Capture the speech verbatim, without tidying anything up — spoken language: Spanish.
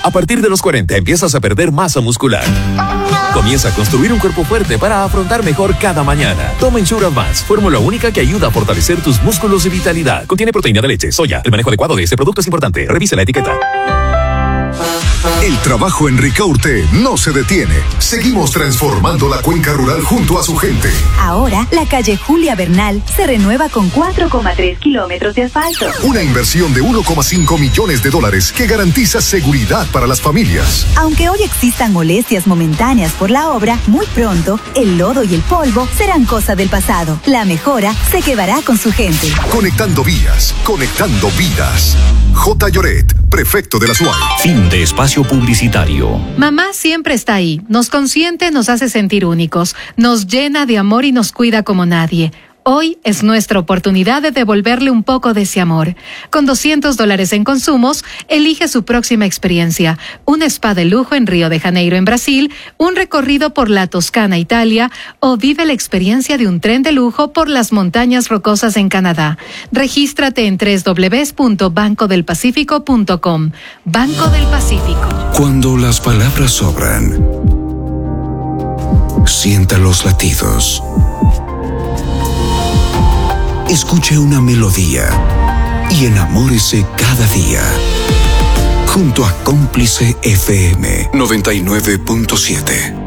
A partir de los cuarenta empiezas a perder masa muscular. Comienza a construir un cuerpo fuerte para afrontar mejor cada mañana. Toma Ensure Advance, fórmula única que ayuda a fortalecer tus músculos y vitalidad. Contiene proteína de leche, soya. El manejo adecuado de este producto es importante. Revise la etiqueta. El trabajo en Ricaurte no se detiene. Seguimos transformando la cuenca rural junto a su gente. Ahora, la calle Julia Bernal se renueva con cuatro coma tres kilómetros de asfalto. Una inversión de uno coma cinco millones de dólares que garantiza seguridad para las familias. Aunque hoy existan molestias momentáneas por la obra, muy pronto, el lodo y el polvo serán cosa del pasado. La mejora se quedará con su gente. Conectando vías, conectando vidas. J. Lloret, prefecto de la S U A E. Fin de espacio publicitario. Mamá siempre está ahí, nos consiente, nos hace sentir únicos, nos llena de amor y nos cuida como nadie. Hoy es nuestra oportunidad de devolverle un poco de ese amor. Con doscientos dólares en consumos, elige su próxima experiencia. Un spa de lujo en Río de Janeiro, en Brasil, un recorrido por la Toscana, Italia, o vive la experiencia de un tren de lujo por las montañas rocosas en Canadá. Regístrate en doble u doble u doble u punto banco del pacífico punto com. Banco del Pacífico. Cuando las palabras sobran, sienta los latidos. Escuche una melodía y enamórese cada día. Junto a Cómplice F M noventa y nueve punto siete.